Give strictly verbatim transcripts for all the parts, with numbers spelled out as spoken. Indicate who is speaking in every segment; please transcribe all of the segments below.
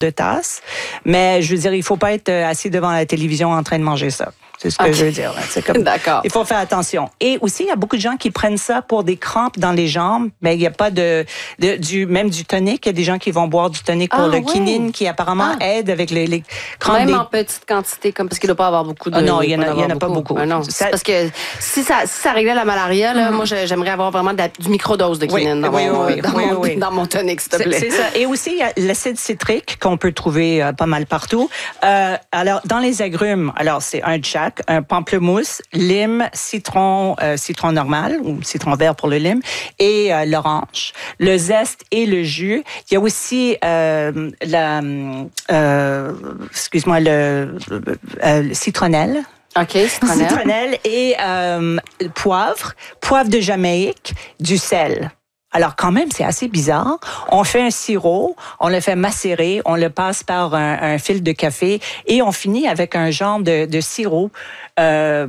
Speaker 1: de tasse. Mais je veux dire, il faut pas être assis devant la télévision en train de manger ça. C'est ce que
Speaker 2: okay.
Speaker 1: je veux dire. C'est comme,
Speaker 2: D'accord.
Speaker 1: Il faut faire attention. Et aussi, il y a beaucoup de gens qui prennent ça pour des crampes dans les jambes, mais il n'y a pas de, de du même du tonic. Il y a des gens qui vont boire du tonic pour ah, le ouais. quinine, qui apparemment ah. aide avec les, les crampes.
Speaker 2: Même
Speaker 1: des...
Speaker 2: en petite quantité, comme parce qu'il ne doit pas avoir beaucoup de.
Speaker 1: Ah non, il y en a, il y en a pas beaucoup.
Speaker 2: Ah non, ça... parce que si ça, si ça réglait la malaria, là, mm-hmm. moi j'aimerais avoir vraiment de la, du microdose de quinine oui, dans,
Speaker 1: oui,
Speaker 2: mon,
Speaker 1: oui,
Speaker 2: dans,
Speaker 1: oui,
Speaker 2: mon,
Speaker 1: oui.
Speaker 2: dans mon tonic, s'il te plaît.
Speaker 1: C'est, c'est ça. Et aussi, il y a l'acide citrique qu'on peut trouver euh, pas mal partout. Euh, alors, dans les agrumes, alors c'est un de chaque, un pamplemousse, lime, citron, euh, citron normal ou citron vert pour le lime et euh, l'orange, le zeste et le jus. Il y a aussi euh, la, euh, excuse-moi, le, euh, le citronnelle.
Speaker 2: OK, citronnelle.
Speaker 1: Citronnelle et euh, poivre, poivre de Jamaïque, du sel. Alors, quand même, c'est assez bizarre. On fait un sirop, on le fait macérer, on le passe par un, un fil de café et on finit avec un genre de, de sirop euh,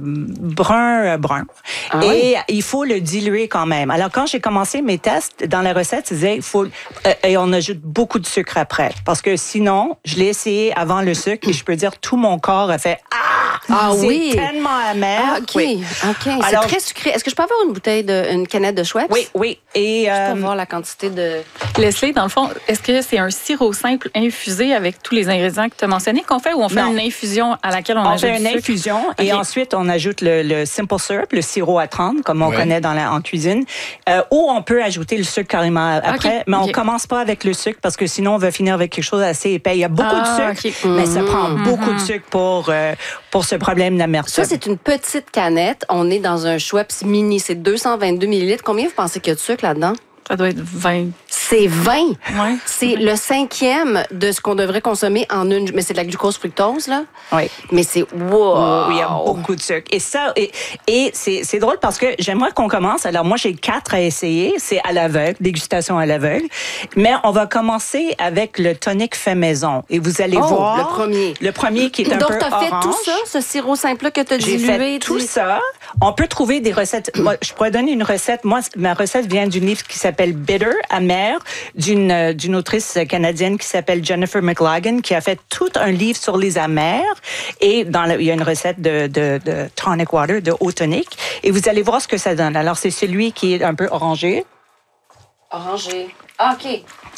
Speaker 1: brun, brun. Ah et oui. il faut le diluer quand même. Alors, quand j'ai commencé mes tests, dans la recette, il disait, il faut, euh, et on ajoute beaucoup de sucre après. Parce que sinon, je l'ai essayé avant le sucre et je peux dire, tout mon corps a fait, ah!
Speaker 2: Ah
Speaker 1: c'est
Speaker 2: oui!
Speaker 1: tellement amer.
Speaker 2: Ah, OK,
Speaker 1: oui.
Speaker 2: OK. Alors, c'est très sucré. Est-ce que je peux avoir une bouteille, de, une canette de Schweppes?
Speaker 1: Oui, oui. Et,
Speaker 2: Juste pour voir la quantité de...
Speaker 3: Leslie, dans le fond, est-ce que c'est un sirop simple infusé avec tous les ingrédients que tu as mentionnés qu'on fait ou on fait
Speaker 1: non.
Speaker 3: une infusion à laquelle on,
Speaker 1: on
Speaker 3: ajoute
Speaker 1: fait une
Speaker 3: du sucre?
Speaker 1: infusion
Speaker 3: okay.
Speaker 1: et ensuite on ajoute le, le simple syrup, le sirop à trente, comme on
Speaker 4: ouais.
Speaker 1: connaît dans la, en cuisine, euh, ou on peut ajouter le sucre carrément après, okay. mais on okay. commence pas avec le sucre parce que sinon on va finir avec quelque chose d'assez épais. Il y a beaucoup
Speaker 3: ah,
Speaker 1: de sucre,
Speaker 3: okay.
Speaker 1: mais ça prend
Speaker 3: mm-hmm.
Speaker 1: beaucoup de sucre pour, euh, pour ce problème d'amertume.
Speaker 2: Ça, c'est une petite canette. On est dans un Schweppes mini. C'est deux cent vingt-deux millilitres. Combien vous pensez qu'il y a de sucre là-dedans?
Speaker 3: Ça doit être vingt.
Speaker 2: C'est vingt.
Speaker 3: Ouais.
Speaker 2: C'est
Speaker 3: ouais.
Speaker 2: le cinquième de ce qu'on devrait consommer en une. Mais c'est de la glucose fructose, là.
Speaker 1: Oui.
Speaker 2: Mais c'est wow.
Speaker 1: Oh, il y a beaucoup de sucre. Et ça, et, et c'est, c'est drôle parce que j'aimerais qu'on commence. Alors, moi, j'ai quatre à essayer. C'est à l'aveugle, dégustation à l'aveugle. Mais on va commencer avec le tonic fait maison. Et vous allez
Speaker 2: oh,
Speaker 1: voir.
Speaker 2: Le premier.
Speaker 1: Le premier qui est un
Speaker 2: Donc,
Speaker 1: peu
Speaker 2: t'as
Speaker 1: orange.
Speaker 2: fait tout ça, ce sirop simple-là que t'as
Speaker 1: J'ai
Speaker 2: dilué?
Speaker 1: fait tout
Speaker 2: tu...
Speaker 1: ça. On peut trouver des recettes. Moi, je pourrais donner une recette. Moi, ma recette vient d'une livre qui s'appelle Bitter, amer, d'une, d'une autrice canadienne qui s'appelle Jennifer McLagan, qui a fait tout un livre sur les amers. Et dans le, il y a une recette de, de, de tonic water, de eau tonique. Et vous allez voir ce que ça donne. Alors, c'est celui qui est un peu orangé.
Speaker 2: Orangé. Ah, OK.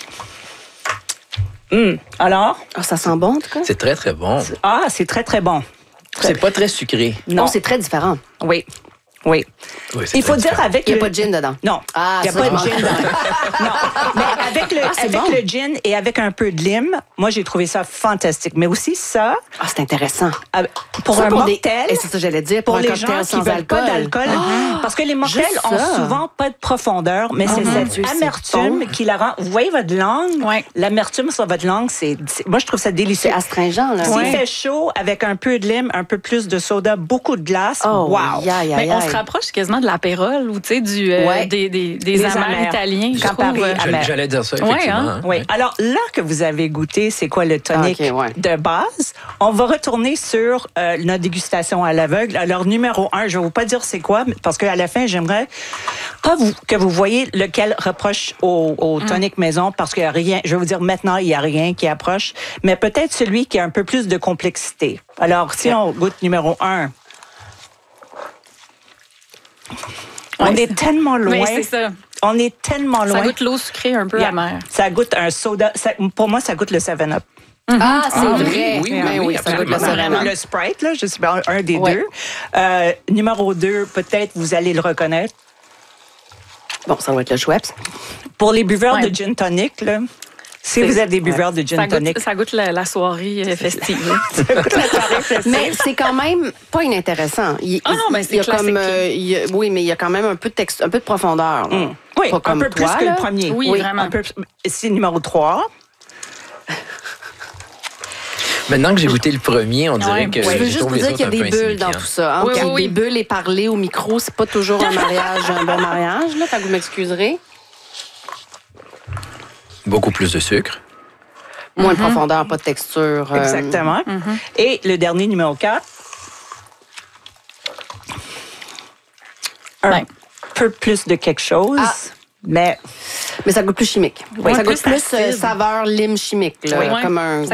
Speaker 1: Hum. Alors?
Speaker 2: Ah, ça sent bon, en tout cas.
Speaker 4: C'est très, très bon.
Speaker 1: Ah, c'est très, très bon. Très...
Speaker 4: C'est pas très sucré.
Speaker 2: Non, oh, c'est très différent.
Speaker 1: Oui. Oui.
Speaker 4: oui
Speaker 1: il faut dire
Speaker 4: différent.
Speaker 1: avec.
Speaker 2: Il n'y a
Speaker 1: le...
Speaker 2: pas de gin dedans.
Speaker 1: Non.
Speaker 2: Ah,
Speaker 1: il n'y a pas de gin dedans. Non. Mais avec, le,
Speaker 2: ah,
Speaker 1: avec
Speaker 2: bon.
Speaker 1: le gin et avec un peu de lime, moi, j'ai trouvé ça fantastique. Mais aussi, ça.
Speaker 2: Ah, c'est intéressant.
Speaker 1: Euh, pour
Speaker 2: ça,
Speaker 1: un
Speaker 2: pour
Speaker 1: mocktail.
Speaker 2: Des... Et c'est ça que j'allais dire. Pour,
Speaker 1: pour
Speaker 2: un
Speaker 1: les gens
Speaker 2: cocktail
Speaker 1: qui
Speaker 2: sans
Speaker 1: veulent
Speaker 2: alcool.
Speaker 1: pas d'alcool.
Speaker 2: Ah,
Speaker 1: parce que les mocktails ont souvent pas de profondeur, mais c'est
Speaker 2: oh,
Speaker 1: cette
Speaker 2: Dieu,
Speaker 1: amertume
Speaker 2: bon.
Speaker 1: qui la rend. Vous voyez votre langue?
Speaker 3: Ouais.
Speaker 1: L'amertume sur votre langue, c'est, c'est. Moi, je trouve ça délicieux.
Speaker 2: C'est astringent, là.
Speaker 1: S'il
Speaker 3: ouais.
Speaker 1: fait chaud, avec un peu de lime, un peu plus de soda, beaucoup de glace,
Speaker 2: oh,
Speaker 1: wow!
Speaker 2: Yeah, yeah,
Speaker 3: Mais
Speaker 2: yeah.
Speaker 3: on se rapproche quasiment de l'apérole ou, tu sais, du, euh,
Speaker 2: ouais.
Speaker 3: des, des, des
Speaker 1: Les
Speaker 3: amers
Speaker 1: amers.
Speaker 3: italiens, je
Speaker 1: Comparé
Speaker 3: trouve.
Speaker 1: à-
Speaker 4: J'allais, j'allais dire ça, effectivement.
Speaker 3: Ouais, hein?
Speaker 1: Oui. Alors, là que vous avez goûté, c'est quoi le tonic
Speaker 2: Ah, okay, ouais.
Speaker 1: de base? On va retourner sur euh, notre dégustation à l'aveugle. Alors, numéro un, je ne vais vous pas dire c'est quoi, parce qu'à la fin, j'aimerais pas vous, que vous voyez lequel reproche au, au tonic mm. maison, parce qu'il n'y a rien, je vais vous dire maintenant, il n'y a rien qui approche, mais peut-être celui qui a un peu plus de complexité. Alors, si ouais. on goûte numéro un, on ouais, est, est tellement loin.
Speaker 3: Oui, c'est ça.
Speaker 1: On est tellement loin.
Speaker 3: Ça goûte l'eau sucrée un peu
Speaker 1: yeah.
Speaker 3: amère.
Speaker 1: Ça goûte un soda. Ça, pour moi, ça goûte le seven up.
Speaker 2: Mm-hmm. Ah, c'est
Speaker 4: ah,
Speaker 2: vrai.
Speaker 4: Oui, oui,
Speaker 2: oui,
Speaker 4: oui,
Speaker 2: oui ça goûte le seven up.
Speaker 1: Le Sprite, là, je sais pas, un des
Speaker 2: ouais.
Speaker 1: deux. Euh, numéro deux, peut-être vous allez le reconnaître.
Speaker 2: Bon, ça doit être le Schweppes.
Speaker 1: Pour les buveurs
Speaker 3: ouais.
Speaker 1: de gin tonic, là, si
Speaker 3: c'est,
Speaker 1: vous êtes des buveurs ouais. de gin
Speaker 3: ça
Speaker 1: tonic.
Speaker 3: Goûte, ça goûte la, la soirée festive.
Speaker 1: Ça goûte la soirée festive.
Speaker 2: Mais c'est quand même pas inintéressant. Il,
Speaker 3: ah non, mais c'est
Speaker 2: il y a
Speaker 3: classique.
Speaker 2: Comme, euh, il y a, oui, mais il y a quand même un peu de, texte, un peu de profondeur.
Speaker 1: Mm. Oui,
Speaker 2: pas
Speaker 1: un
Speaker 2: comme
Speaker 1: peu
Speaker 2: toi,
Speaker 1: plus que
Speaker 2: là.
Speaker 1: le premier.
Speaker 3: Oui,
Speaker 1: oui
Speaker 3: vraiment.
Speaker 1: Un peu, c'est numéro trois.
Speaker 4: Maintenant que j'ai goûté le premier, on dirait
Speaker 3: ouais.
Speaker 4: que
Speaker 2: Je veux
Speaker 4: je
Speaker 2: juste
Speaker 4: trouve
Speaker 2: vous
Speaker 4: les
Speaker 2: dire
Speaker 4: autres
Speaker 2: qu'il y a
Speaker 4: un
Speaker 2: des
Speaker 4: peu
Speaker 2: bulles dans tout ça. Hein?
Speaker 3: Oui, oui, oui.
Speaker 2: Des bulles et parler au micro, c'est pas toujours un mariage, un bon mariage. Là, fait que vous m'excuserez.
Speaker 4: Beaucoup plus de sucre.
Speaker 2: Moins
Speaker 3: Mm-hmm.
Speaker 2: de profondeur, pas de texture. Euh...
Speaker 1: Exactement. Mm-hmm. Et le dernier, numéro quatre. Un
Speaker 3: ben.
Speaker 1: peu plus de quelque chose,
Speaker 2: Ah.
Speaker 1: mais...
Speaker 2: Mais ça goûte plus chimique.
Speaker 1: Oui.
Speaker 2: Ça goût
Speaker 3: Plus
Speaker 2: plus euh,
Speaker 3: acide.
Speaker 2: saveur lime chimique, là,
Speaker 3: Oui.
Speaker 2: comme un